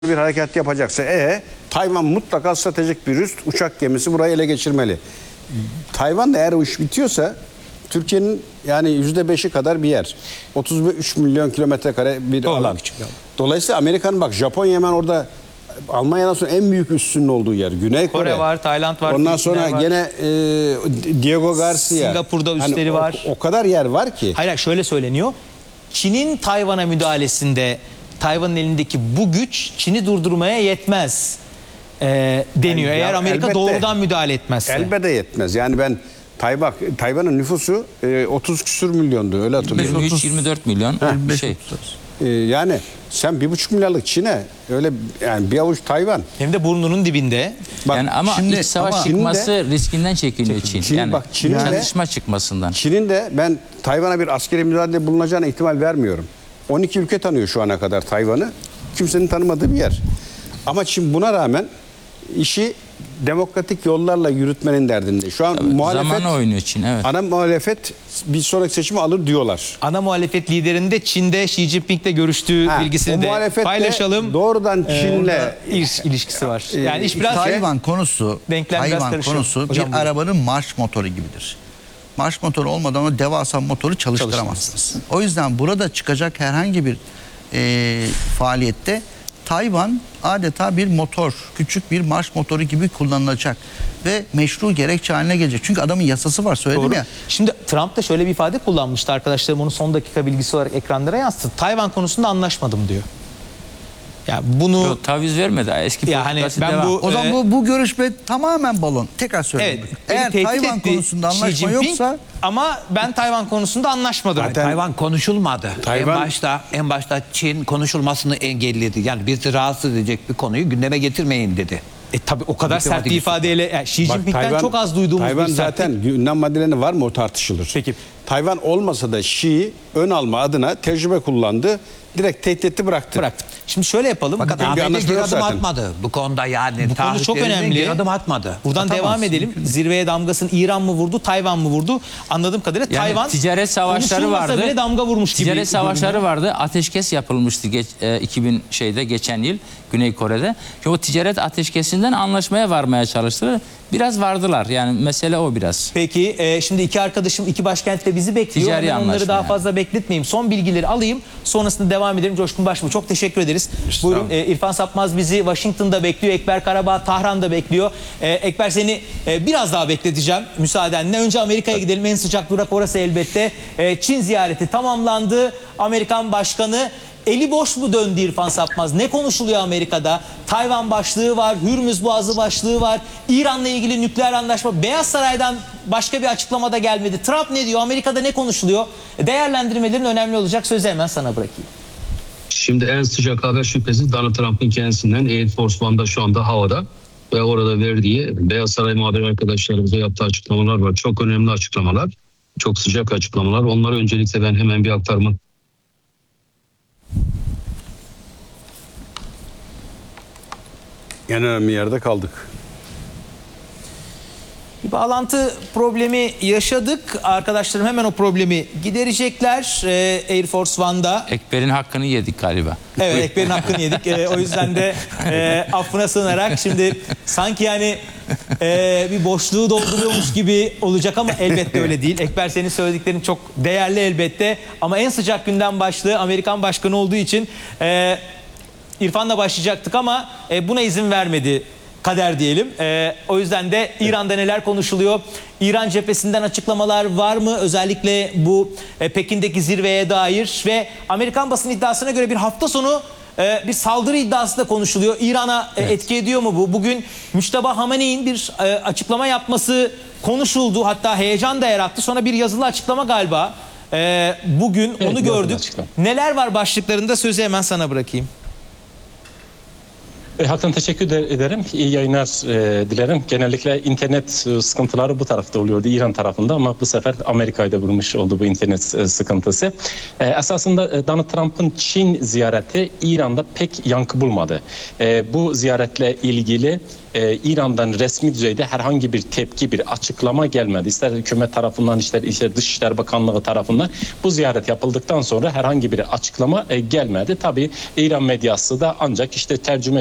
bir hareket yapacaksa Tayvan mutlaka stratejik bir üst uçak gemisi burayı ele geçirmeli. Tayvan'da eğer o iş bitiyorsa Türkiye'nin yani %5'i kadar bir yer. 33 milyon kilometre kare bir alan. Dolayısıyla Amerika'nın bak Japonya hemen orada Almanya'dan sonra en büyük üssünün olduğu yer. Güney Kore var, Tayland var. Ondan sonra var. gene Diego Garcia. Singapur'da üsleri var. O kadar yer var ki. Hayır şöyle söyleniyor. Çin'in Tayvan'a müdahalesinde Tayvan'ın elindeki bu güç Çin'i durdurmaya yetmez deniyor. Eğer Amerika elbette, doğrudan müdahale etmezse. Elbette yetmez. Yani ben Tayvan'ın nüfusu 30 küsür milyondu öyle hatırlıyorum. 23-24 milyon bir şey. Yani sen 1,5 milyarlık Çin'e öyle yani bir avuç Tayvan. Hem de burnunun dibinde. Bak, yani ama şimdi, iç savaş çıkması riskinden çekiniyor Çin. Yani bak, çatışma çıkmasından. Çin'in de ben Tayvan'a bir askeri müdahale bulunacağına ihtimal vermiyorum. 12 ülke tanıyor şu ana kadar Tayvan'ı. Kimsenin tanımadığı bir yer. Ama Çin buna rağmen işi demokratik yollarla yürütmenin derdinde. Şu an muhalefet zamanla oynuyor Çin, evet. Ana muhalefet bir sonraki seçimi alır diyorlar. Ana muhalefet liderinin de Çin'de Xi Jinping'le görüştüğü bilgisini de paylaşalım. Doğrudan Çin'le ilişkisi var. Yani iş biraz Tayvan konusu Hocam, bir arabanın marş motoru gibidir. Marş motoru olmadan o devasa motoru çalıştıramazsınız. O yüzden burada çıkacak herhangi bir faaliyette Tayvan adeta bir motor, küçük bir marş motoru gibi kullanılacak ve meşru gerekçe haline gelecek. Çünkü adamın yasası var, söyledim Doğru. ya. Şimdi Trump da şöyle bir ifade kullanmıştı, arkadaşlarım onu son dakika bilgisi olarak ekranlara yansıttı. Tayvan konusunda anlaşmadım diyor. Ya bunu Yok, taviz vermedi. Eski politikası devam. O zaman bu görüşme tamamen balon. Tekrar söyleyeyim. evet, Eğer Tayvan konusunda anlaşma yoksa, ama ben Tayvan konusunda anlaşmadım. Zaten Tayvan konuşulmadı. Tayvan- En başta Çin konuşulmasını engelledi. Yani bizi rahatsız edecek bir konuyu gündeme getirmeyin dedi. Tabii o kadar sert bir Diplomatik ifadeyle Xi Jinping'den çok az duyduğumuz Tayvan bir sertlik. zaten gündem maddeleri var mı o tartışılır. Peki. Tayvan olmasa da Xi ön alma adına tecrübe kullandı. Direkt tehdidi bıraktı. Şimdi şöyle yapalım. Fakat Bir ABD anlaşma geri yok adım zaten. atmadı bu konuda yani. Bu konu çok önemli. Geri adım atmadı. Buradan devam edelim. Zirveye damgasını İran mı vurdu, Tayvan mı vurdu? Anladığım kadarıyla Yani Tayvan ticaret savaşları konuşulmasa vardı. bile damga vurmuş gibi. Ticaret savaşları vardı. Ateşkes yapılmıştı 2000 geçen yıl Güney Kore'de. O ticaret ateşkesinden anlaşmaya varmaya çalıştılar. Biraz vardılar. Yani mesele o biraz. Peki şimdi iki arkadaşım iki başkentte bizi bekliyor. Ticari Ben onları anlaşma daha yani. fazla bekletmeyeyim. Son bilgileri alayım. Sonrasında devam edelim. Coşkun Başbuğ çok teşekkür ederiz. Buyurun İrfan Sapmaz bizi Washington'da bekliyor. Ekber Karabağ Tahran'da bekliyor. Ekber seni biraz daha bekleteceğim müsaadenle. Önce Amerika'ya gidelim. En sıcak durak orası elbette. Çin ziyareti tamamlandı. Amerikan Başkanı eli boş mu döndü İrfan Sapmaz? Ne konuşuluyor Amerika'da? Tayvan başlığı var, Hürmüz Boğazı başlığı var. İran'la ilgili nükleer anlaşma. Beyaz Saray'dan başka bir açıklama da gelmedi. Trump ne diyor? Amerika'da ne konuşuluyor? Değerlendirmelerin önemli olacak. Sözü hemen sana bırakayım. Şimdi en sıcak haber şüphesiz Donald Trump'ın kendisinden Air Force One'da şu anda havada ve orada verdiği Beyaz Saray muhabir arkadaşlarımıza yaptığı açıklamalar var. Çok önemli açıklamalar, çok sıcak açıklamalar. Onları öncelikle ben hemen bir aktarmak. En önemli yerde kaldık. Bir bağlantı problemi yaşadık. Arkadaşlarım hemen o problemi giderecekler. Air Force One'da. Ekber'in hakkını yedik galiba. Evet, Ekber'in hakkını yedik. O yüzden de affına sığınarak şimdi sanki yani bir boşluğu dolduruyormuş gibi olacak ama elbette öyle değil. Ekber senin söylediklerin çok değerli elbette. Ama en sıcak gündem başlığı Amerikan Başkanı olduğu için İrfan'la başlayacaktık ama buna izin vermedi kader diyelim. O yüzden de İran'da neler konuşuluyor? İran cephesinden açıklamalar var mı? Özellikle bu Pekin'deki zirveye dair ve Amerikan basın iddiasına göre bir hafta sonu bir saldırı iddiası da konuşuluyor. İran'a etki ediyor mu bu? Bugün Müşteba Hamaney'in bir açıklama yapması konuşuldu. Hatta heyecan da yarattı. Sonra bir yazılı açıklama galiba. Bugün onu gördük. Neler var başlıklarında? Sözü hemen sana bırakayım. Hakikaten teşekkür ederim. İyi yayınlar dilerim. Genellikle internet sıkıntıları bu tarafta oluyordu, İran tarafında, ama bu sefer Amerika'yı da vurmuş oldu bu internet sıkıntısı. Esasında Donald Trump'ın Çin ziyareti İran'da pek yankı bulmadı. Bu ziyaretle ilgili İran'dan resmi düzeyde herhangi bir tepki, bir açıklama gelmedi. İster hükümet tarafından, ister Dışişleri Bakanlığı tarafından bu ziyaret yapıldıktan sonra herhangi bir açıklama gelmedi. Tabii İran medyası da ancak tercüme